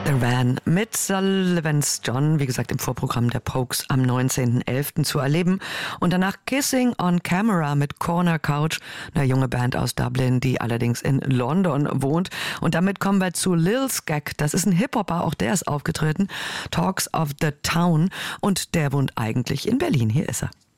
The Van mit Sullivan's John, wie gesagt im Vorprogramm der Pogues am 19.11. zu erleben. Und danach Kissing on Camera mit Corner Couch, eine junge Band aus Dublin, die allerdings in London wohnt. Und damit kommen wir zu Lil Skag. Das ist ein Hip-Hopper, auch der ist aufgetreten. Talks of the Town. Und der wohnt eigentlich in Berlin. Hier ist er.